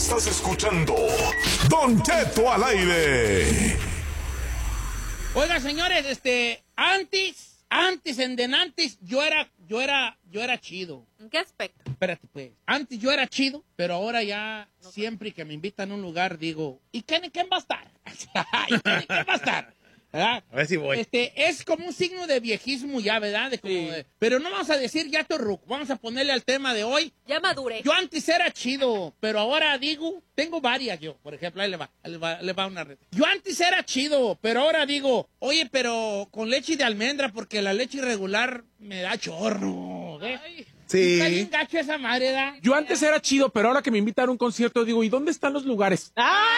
Estás escuchando Don Cheto al aire. Oiga, señores, antes, yo era chido. ¿En qué aspecto? Espérate, pues. Antes yo era chido, pero ahora ya siempre que me invitan a un lugar digo, ¿y quién va a estar? ¿Y quién va a estar? ¿Verdad? A ver si voy. Es como un signo de viejismo ya, ¿verdad? Pero no vamos a decir ya torruco, vamos a ponerle al tema de hoy. Ya maduré. Yo antes era chido, pero ahora digo, tengo varias yo. Por ejemplo, ahí le va una red. Yo antes era chido, pero ahora digo, oye, pero con leche de almendra, porque la leche irregular me da chorro. ¿Eh? Sí. Está bien gacho esa madre, ¿da? Yo antes era chido, pero ahora que me invitan a un concierto digo, ¿y dónde están los lugares?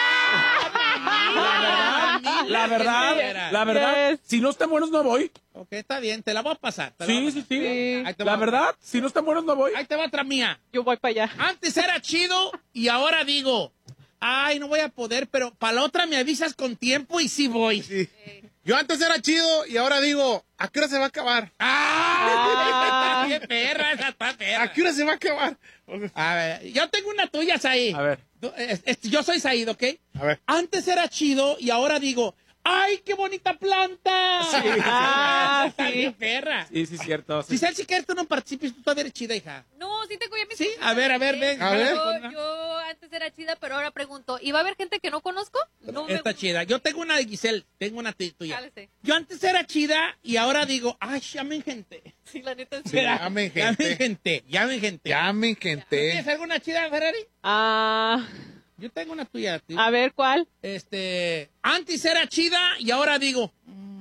La verdad, si no están buenos no voy. Ok, está bien, te la voy a pasar. Sí. Ahí te va. La verdad, si no están buenos no voy. Ahí te va otra mía. Yo voy para allá. Antes era chido y ahora digo, ay, no voy a poder, pero para la otra me avisas con tiempo y sí voy. Sí. Yo antes era chido y ahora digo, ¿a qué hora se va a acabar? ¡Ah! ¡Qué perra! Esa está perra. ¿A qué hora se va a acabar? A ver, yo tengo una tuya, Saí. A ver. Yo soy Saíd, ¿ok? A ver. Antes era chido y ahora digo, ¡ay, qué bonita planta! Sí. Está Sí. bien perra. Sí, cierto. Sí. Si quieres tú no participes, tú todavía eres chida, hija. No, sí tengo ya mis Sí, cosas. a ver, ven. A ver. Yo antes era chida, pero ahora pregunto, ¿y va a haber gente que no conozco? No me Está gusta. chida. Yo tengo una de Giselle, tengo una tuya. Cálese. Yo antes era chida y ahora digo, ¡ay, llamen gente! Sí, la neta sí. Llamen gente. Llamen gente. Llamen ¿Tú gente. ¿Tienes alguna chida, Ferrari? Yo tengo una tuya, tío. A ver, ¿cuál? Antes era chida y ahora digo,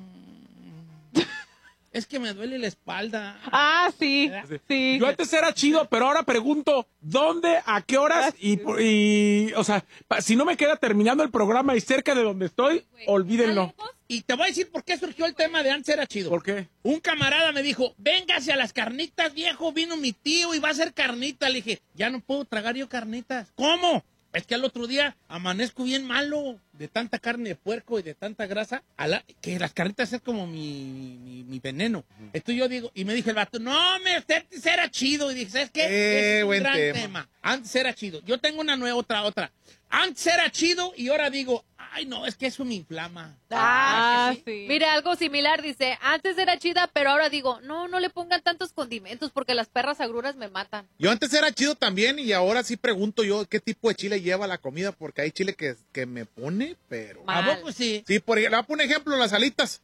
es que me duele la espalda. Sí. Sí. Yo antes era chido, pero ahora pregunto, ¿dónde, a qué horas? Y o sea, si no me queda terminando el programa y cerca de donde estoy, olvídenlo. Y te voy a decir por qué surgió el tema de antes era chido. ¿Por qué? Un camarada me dijo, véngase a las carnitas, viejo, vino mi tío y va a hacer carnita. Le dije, ya no puedo tragar yo carnitas. ¿Cómo? Es que al otro día amanezco bien malo de tanta carne de puerco y de tanta grasa, que las carnitas es como mi veneno. Entonces yo digo, y me dije el vato, no, antes era chido. Y dije, ¿sabes qué? Es un buen gran tema. Antes era chido. Yo tengo una nueva, otra. Antes era chido y ahora digo, ay, no, es que eso me inflama. Sí. Mira, algo similar dice, antes era chida, pero ahora digo, no le pongan tantos condimentos porque las perras agruras me matan. Yo antes era chido también y ahora sí pregunto yo qué tipo de chile lleva la comida porque hay chile que me pone, pero... ¿A Mal. poco sí? Sí, le voy a poner ejemplo, las alitas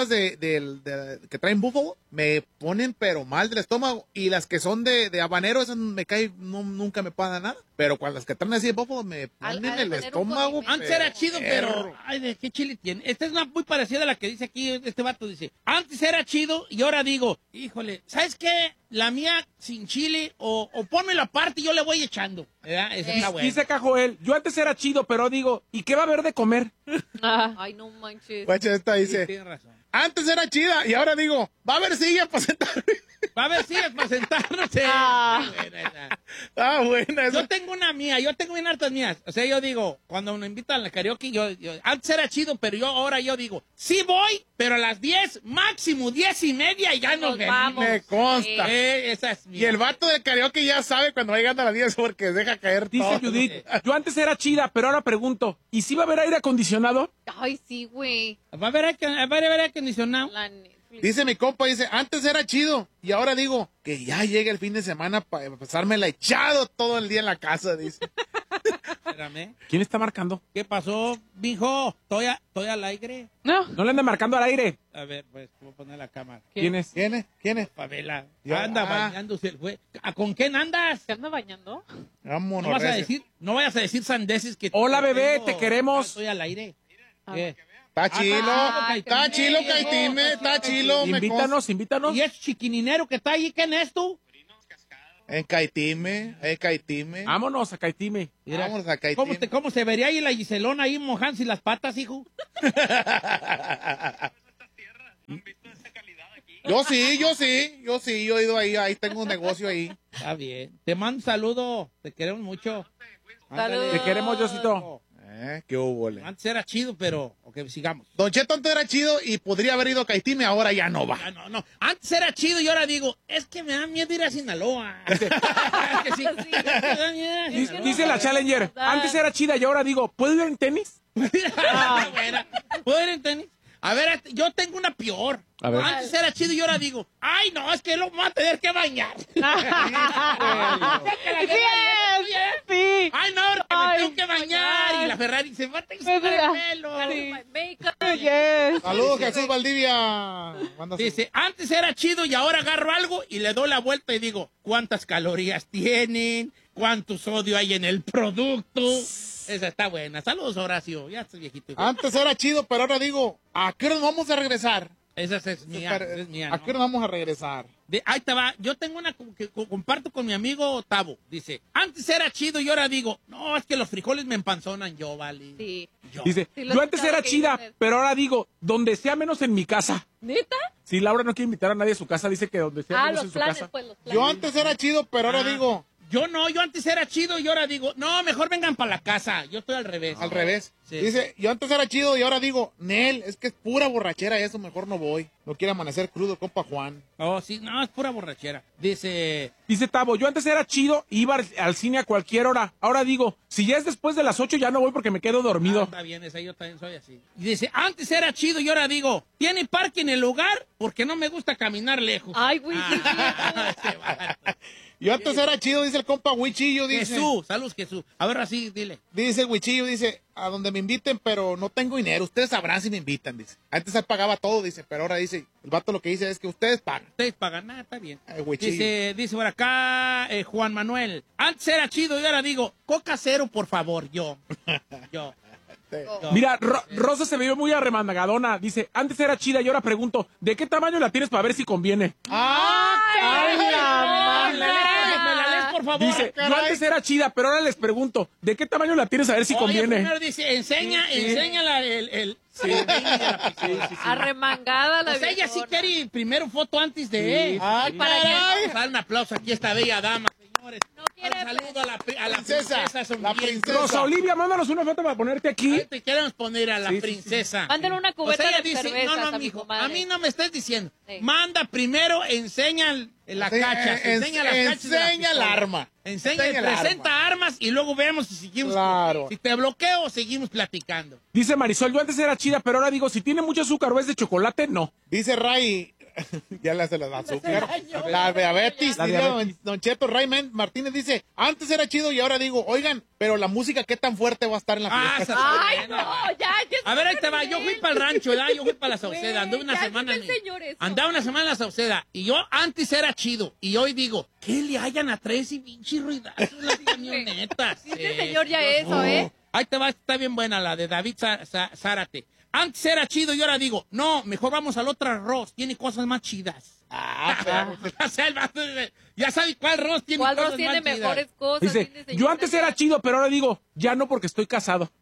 que traen búfalo me ponen pero mal del estómago y las que son de habanero, esas me caen, nunca me pasa nada, pero cuando las que traen así de búfalo me ponen al el tener un estómago. condimento. Antes era chido, pero... perro. Ay, ¿de qué chile tiene? Esta es una muy parecida a la que dice aquí este vato. Dice, antes era chido y ahora digo, híjole, ¿sabes qué? La mía sin chile o pónmelo aparte y yo le voy echando. ¿Verdad? Esa está buena. Dice Cajoel, yo antes era chido, pero digo, ¿y qué va a haber de comer? Ay, no manches. Guacha, esta Sí, dice, tienes razón. antes era chida y ahora digo, va a haber silla para sentarme. Va a ver si es para sentarnos. Ah. Está buena esa. Ah, buena esa. Yo tengo una mía, yo tengo bien hartas mías. O sea, yo digo, cuando me invitan al karaoke, yo antes era chido, pero ahora yo digo, sí voy, pero a las 10, máximo 10:30 y ya nos vemos. vamos. Me consta. Esa es mía. Y el vato del karaoke ya sabe cuando va llegando a las 10 porque deja caer Dice todo. Judith, yo antes era chida, pero ahora pregunto, ¿y si va a haber aire acondicionado? Ay, sí, güey. Va a haber aire acondicionado. La Netflix. Dice mi compa, dice, antes era chido y ahora digo que ya llega el fin de semana para pasármela echado todo el día en la casa, dice. Espérame. ¿Quién está marcando? ¿Qué pasó, mijo? Estoy al aire. No. No le anda marcando al aire. A ver, pues, voy a poner la cámara. ¿Quién es? ¿Quién es? ¿Quién es? Pavela. Ya. Anda bañándose el güey. ¿Con quién andas? ¿Se anda bañando? Vámonos. No recio. vayas a decir sandeces que... Hola, que bebé, tengo- te queremos. Estoy al aire. ¿Qué? Está chilo, Ay, está qué chilo, bello. Caitime, está chilo. me Invítanos. ¿Y ese chiquininero que está ahí, quién es tú? consta. En Caitime. Vámonos a Caitime. Mira, Vámonos a Caitime. ¿Cómo se vería ahí la Giselona ahí mojándose las patas, hijo? Yo sí, yo he ido ahí tengo un negocio ahí. Está bien. Te mando un saludo. Te queremos mucho. Ándale. Te queremos, Diosito. ¿Qué hubo, le? Antes era chido, pero... Ok, sigamos. Don Cheto antes era chido y podría haber ido a Caitime, ahora ya no va. Ah, no. Antes era chido y ahora digo, es que me da miedo ir a Sinaloa. Es que sí. Me da miedo ir a Sinaloa. Dice la Challenger, ¿verdad? antes era chida y ahora digo, ¿puedo ir en tenis? Buena. ¿Puedo ir en tenis? A ver, yo tengo una peor. A ver. Antes era chido y ahora digo, ay, no, es que lo voy a tener que bañar. Sí. Ay, no, porque me Ay, tengo que bañar. Y la Ferrari se va a tener el pelo. Yes. Saludos, Jesús Valdivia. Manda Dice, antes era chido y ahora agarro algo y le doy la vuelta y digo, ¿cuántas calorías tienen? ¿Cuánto sodio hay en el producto? Esa está buena. Saludos, Horacio. Ya estás viejito. Antes era chido, pero ahora digo, ¿a qué hora nos vamos a regresar? Esa es mía. esa es mía, ¿A ¿no? qué hora nos vamos a regresar? Ahí te va. Yo tengo una que comparto con mi amigo Tavo. Dice, antes era chido y ahora digo, no, es que los frijoles me empanzonan yo, vale. Sí. Yo. Dice, Sí, lo yo he antes escuchado era que chida, dices. pero ahora digo, donde sea menos en mi casa. ¿Neta? Si Laura no quiere invitar a nadie a su casa, dice que donde sea menos Los en su planes, casa. pues, los planes. Yo antes era chido, pero ahora Ah. digo, Yo no, yo antes era chido y ahora digo, no, mejor vengan para la casa. Yo estoy al revés. al revés. Sí. Dice, yo antes era chido y ahora digo, Nel, es que es pura borrachera eso, mejor no voy. No quiere amanecer crudo, compa Juan. Oh, sí, no, es pura borrachera. Dice, Dice Tavo, yo antes era chido, iba al cine a cualquier hora. Ahora digo, si ya es después de las 8 ya no voy porque me quedo dormido. está bien, esa yo también soy así. Y dice, antes era chido y ahora digo, ¿tiene parque en el lugar? Porque no me gusta caminar lejos. Ay, güey, sí, sí. Este vato. Yo antes era chido, dice el compa Huichillo, dice. Jesús, saludos Jesús. A ver, así, dile. Dice el Huichillo, dice, a donde me inviten, pero no tengo dinero. Ustedes sabrán si me invitan, dice. Antes él pagaba todo, dice, pero ahora dice, el vato lo que dice es que ustedes pagan. Ustedes pagan nada, está bien. Ay, Huichillo. Dice por acá Juan Manuel, antes era chido y ahora digo, Coca cero, por favor, yo. Yo. Mira, Rosa se me vio muy arremangadona. Dice, antes era chida y ahora pregunto, ¿de qué tamaño la tienes para ver si conviene? Ay, la ¿Me la lees, por favor? Dice, yo caray. antes era chida, pero ahora les pregunto, ¿de qué tamaño la tienes a ver si Oye, conviene? primero dice, enséñala el Arremangada la O sea, ella sí viejona. quiere primero foto antes de... Ah, para qué? Vamos a dar un aplauso aquí a esta bella dama, señores. No quiere, Un saludo a la Princesa, princesa la sonriente. princesa. Rosa Olivia, mándanos una foto para ponerte aquí. Ahí te queremos poner a la Sí, sí, princesa. Mándenle una cubeta ella de dice, cervezas no, a mi mijo, comadre. a mí no me estés diciendo. Sí. Manda primero, enseña la cacha, enseña las cachas de la enseña el pistola. arma. Enseña, Enseña el presenta armas y luego vemos si seguimos. Claro. Si te bloqueo, seguimos platicando. Dice Marisol, yo antes era chida, pero ahora digo, si tiene mucho azúcar o es de chocolate, no. Dice Ray, ya le hace la azúcar. La diabetes, La dice diabetes. Don Cheto. Ray Martínez dice, antes era chido y ahora digo, oigan, pero la música, ¿qué tan fuerte va a estar en la Ah, fiesta? esa está Ay, buena. no, ya. A ver, ahí te va. Yo fui para el rancho, ¿verdad? Yo fui para la Sauceda. Anduve una ya semana. dice el señor eso. Andaba una semana en la Sauceda. Y yo antes era chido. Y hoy digo, ¿qué le hayan a tres y pinche ruidazo en las camionetas? Dice el señor ya eso, ¿eh? Ahí te va, está bien buena la de David Zárate. Antes era chido y ahora digo, no, mejor vamos al otro arroz. Tiene cosas más chidas. O sea, el vato, ya sabe cuál arroz tiene ¿Cuál cosas arroz tiene más chidas. mejores cosas? Dice, señor yo antes ya. era chido, pero ahora digo, ya no porque estoy casado.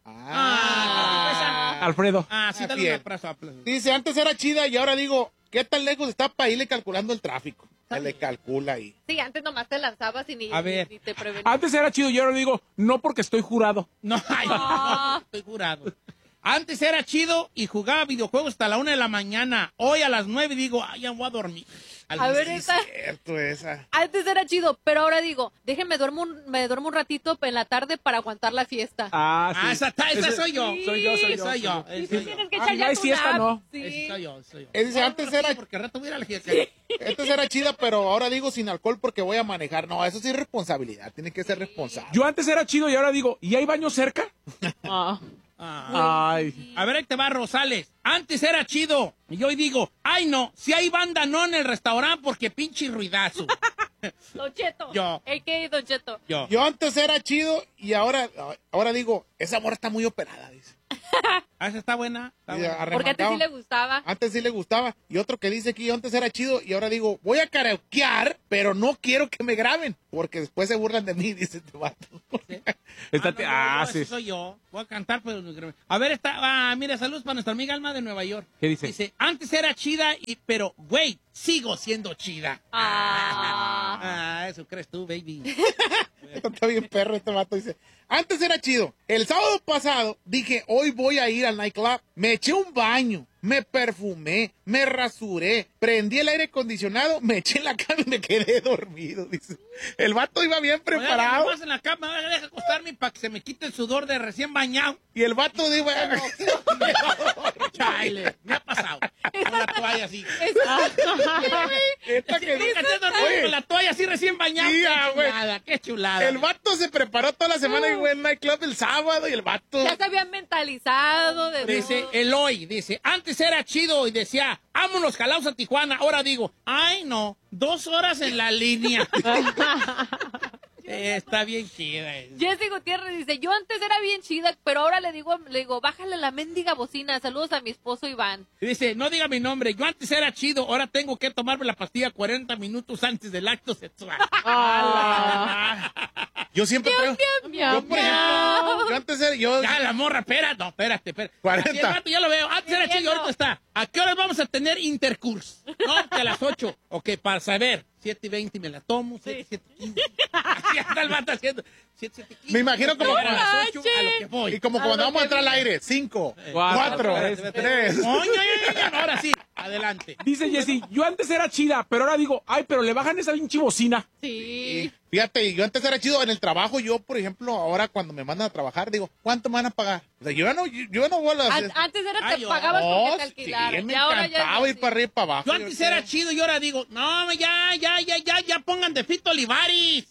Alfredo. Ah, sí, dale un Fiel. abrazo. Dice, antes era chida y ahora digo, ¿qué tan lejos está para irle calculando el tráfico? Se le calcula ahí. Sí, antes nomás te lanzabas y ni, A ver. ni te prevenías. Antes era chido y ahora digo, no porque estoy jurado. No, ay, no, estoy jurado. Antes era chido y jugaba videojuegos hasta la 1 de la mañana. Hoy a las 9 digo, ay, ya voy a dormir. A ver, esa. Cierto, esa. Antes era chido, pero ahora digo, déjenme me duermo un ratito en la tarde para aguantar la fiesta. Ah, sí. Esa soy yo. Sí. Soy yo. Soy yo. Y soy sí yo. tienes que Ah, echar no ya hay tu siesta, nap. no. Sí. Ese soy yo, soy yo. Él dice, antes era, Porque al rato voy a ir a la fiesta. antes era chida, pero ahora digo sin alcohol porque voy a manejar. No, eso sí es responsabilidad. Tiene que ser responsable. Yo antes era chido y ahora digo, ¿y hay baño cerca? Ah. Ay. A ver, ahí te va, Rosales. Antes era chido. Y hoy digo, ay, no, si hay banda no en el restaurante porque pinche ruidazo. Don Cheto. Yo. ¿Qué, Don Cheto? Yo antes era chido y ahora digo, esa morra está muy operada, dice. Ah, esa está buena. Está Dice, buena. Porque antes sí le arremangado. gustaba. Antes sí le gustaba. Y otro que dice que yo antes era chido y ahora digo, voy a karaokear, pero no quiero que me graben. Porque después se burlan de mí, dice este vato. Estate- Ese sí. soy yo. Voy a cantar, pero no. A ver, mira, saludos para nuestra amiga Alma de Nueva York. ¿Qué dice? Dice, antes era chida, pero, güey, sigo siendo chida. Ah. Ah, eso crees tú, baby. Está bien perro este vato, dice. Antes era chido. El sábado pasado dije, hoy voy a ir al nightclub. Me eché un baño, me perfumé, me rasuré, prendí el aire acondicionado, me eché en la cama y me quedé dormido, dice. El vato iba bien preparado. Oye, en la cama, deja acostarme para que se me quite el sudor de recién bañado. Y el vato dijo, Chale, me ha pasado. Con la toalla así. esta que Nunca te has dormido Oye, con la toalla así recién bañado. Sí, Qué güey. chulada, qué chulada. el vato se preparó toda la semana y fue al nightclub el sábado y el vato... Ya se habían mentalizado de Dice todo. Eloy, dice, antes era chido y decía, vámonos jalados a Tijuana. Ahora digo, ay no, 2 horas en la línea. Está bien chida. Jessy Gutiérrez dice, yo antes era bien chida, pero ahora le digo, bájale la mendiga bocina. Saludos a mi esposo Iván. Dice, no diga mi nombre, yo antes era chido, ahora tengo que tomarme la pastilla 40 minutos antes del acto sexual. Yo siempre traigo... Yo, por ejemplo, yo antes era... Yo, Ya, la morra, espérate. 40. Así el vato, ya lo veo. Antes era chido, ahorita está. ¿A qué horas vamos a tener intercurso? No, que a las 8. Ok, para saber. 7:20 me la tomo, 7:15. Así está el vato haciendo. 7:15. Me imagino como- A las 8 a lo que voy. y como cuando vamos a entrar al aire, 5, 4, 3. Oye, ahora sí, adelante. Dice Jessy, yo antes era chida, pero ahora digo, ay, pero le bajan esa pinche bocina. Sí. Fíjate, yo antes era chido en el trabajo. Yo, por ejemplo, ahora cuando me mandan a trabajar, digo, ¿cuánto me van a pagar? O sea, yo no voy a las... Antes era Ay, te yo- pagabas No, porque te alquilaran. sí, me y ahora ya encantaba ir sí. para arriba y para abajo. Yo antes era chido y ahora digo, no, ya pongan de Fito Olivares.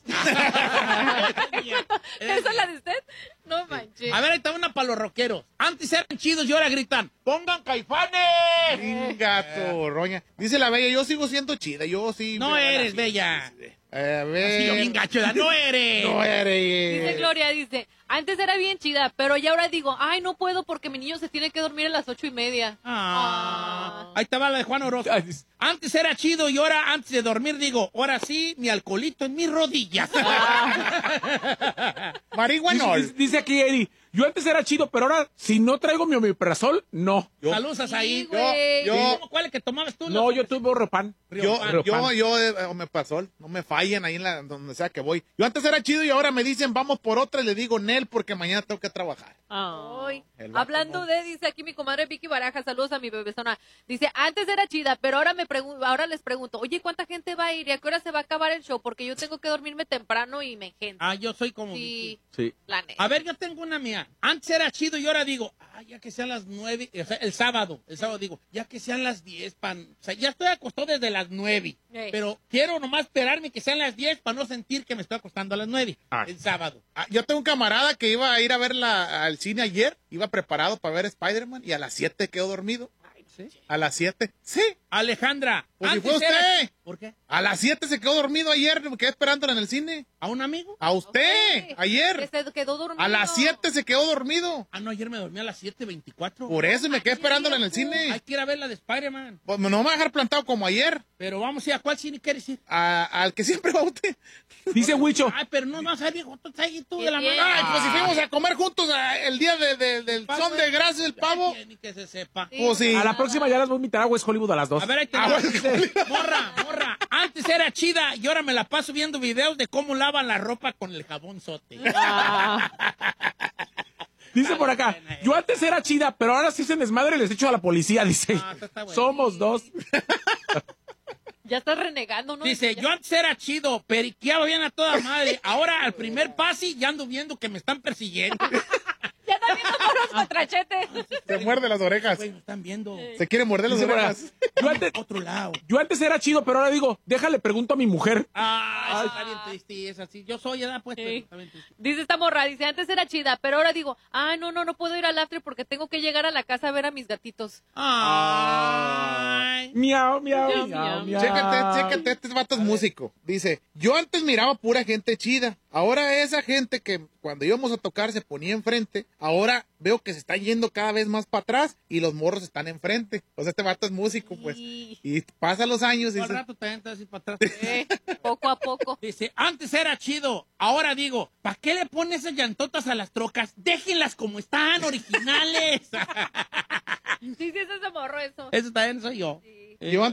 ¿Esa es la de usted? No manches. A ver, ahí está una para los rockeros. Antes eran chidos y ahora gritan, ¡pongan Caifanes! Gato, roña. Dice la bella, yo sigo siendo chida, yo sí. No me- eres, bella. A Sí, yo bien ver. gacho, ¿verdad? No eres. No Dice eres. Gloria, dice, antes era bien chida, pero ya ahora digo, ay, no puedo porque mi niño se tiene que dormir a las 8:30. Ahí estaba la de Juan Orozco. Antes era chido y ahora, antes de dormir, digo, ahora sí, mi alcoholito en mis rodillas. Marihuanol. Dice aquí Eddie, yo antes era chido, pero ahora si no traigo mi omeprazol, no. Saludos ahí. Sí, güey. ¿Cuál es que tomabas tú? No, yo tuve Ropan. Me pasó, no me fallen ahí en donde sea que voy. Yo antes era chido y ahora me dicen, vamos por otra, y le digo, Nel, porque mañana tengo que trabajar. Ay, El vato hablando no. de, dice aquí mi comadre Vicky Baraja, saludos a mi bebezona. Dice, antes era chida, pero ahora ahora les pregunto, oye, ¿cuánta gente va a ir y a qué hora se va a acabar el show? Porque yo tengo que dormirme temprano y me engento. Yo soy como Sí, Sí. la neta. A ver, yo tengo una mía. Antes era chido y ahora digo, ya que sean las 9, o sea, el sábado digo, ya que sean las 10, o sea, ya estoy acostado desde las 9, pero quiero nomás esperarme que sean las 10 para no sentir que me estoy acostando a las 9, el sábado. Yo tengo un camarada que iba a ir a ver al cine ayer, iba preparado para ver Spider-Man y a las 7 quedó dormido. A las 7. Sí. Alejandra, Pues si antes fue era- usted. ¿Por qué? A las 7 se quedó dormido ayer, me quedé esperándola en el cine. ¿A un amigo? A usted, Ok. ayer. Que se quedó dormido. A las 7 se quedó dormido. No, ayer me dormí a las 7:24. Por eso me quedé esperándola en el cine. Hay que ir a ver la de Spider-Man. Pues no me va a dejar plantado como ayer. Pero vamos a ir a cuál cine quieres ir. Al que siempre va usted. Dice Huicho, Ay, pero no vas a ir, viejo, tú estás ahí tú ¿Qué de la tiene? mano. Ay, pues si fuimos a comer juntos el día del son de gracias del pavo. Ni que se sepa. Pues sí. a la próxima ya las voy a invitar a West Hollywood a las 2. A ver, ahí te va. Morra, antes era chida y ahora me la paso viendo videos de cómo lavan la ropa con el jabón sote. Dice por acá, yo antes era chida, pero ahora sí se desmadre y les echo a la policía, dice. Está bueno. Somos 2. Ya estás renegando, ¿no? Dice, yo antes era chido, periqueaba bien a toda madre. Ahora al primer pase ya ando viendo que me están persiguiendo. Ya está viendo todos los contrachetes. Se muerde las orejas. Güey, me están viendo. Se quiere morder las Dice por acá, orejas. Otro lado. yo antes era chido, pero ahora digo, déjale pregunto a mi mujer. Eso está bien triste, es así. Yo soy edad, pues, pero está bien triste. Dice esta morra, dice, antes era chida, pero ahora digo, no puedo ir al after porque tengo que llegar a la casa a ver a mis gatitos. Ay. Miau, miau, Miau, miau, miau. miau. Chécate, este vato es músico. Dice, yo antes miraba pura gente chida. Ahora esa gente que cuando íbamos a tocar se ponía enfrente, ahora veo que se está yendo cada vez más para atrás y los morros están enfrente. O sea, este vato es músico, pues. Y pasan los años y Al dice, rato te entras así para atrás. Poco a poco. Dice, antes era chido, ahora digo, ¿para qué le pones esas llantotas a las trocas? Déjenlas como están, originales. Sí, ese es de morro eso. Eso también soy yo. Sí. yo